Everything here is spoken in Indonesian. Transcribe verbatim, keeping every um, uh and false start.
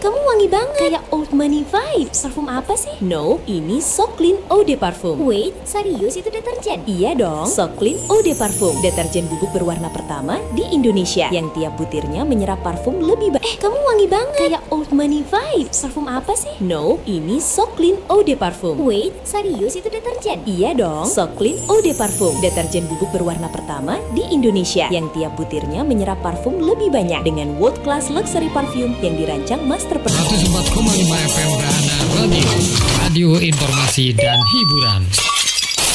kamu wangi banget. Kayak old money vibes. Parfum apa sih? No, ini So Clean Eau de Parfum. Wait, serius itu deterjen? Iya dong, So Clean Eau de Parfum, deterjen bubuk berwarna pertama di Indonesia yang tiap butirnya menyerap parfum lebih baik. Eh, kamu wangi banget. Kayak old money vibes. Parfum apa sih? No, ini So Clean Eau de Parfum. Wait, serius itu deterjen? Iya dong, So Clean Eau de Parfum, deterjen bubuk berwarna pertama di Indonesia yang tiap butirnya menyerap parfum lebih banyak dengan world class luxury parfum yang dirancang master seratus empat koma lima F M Brahana Radio, radio informasi dan hiburan.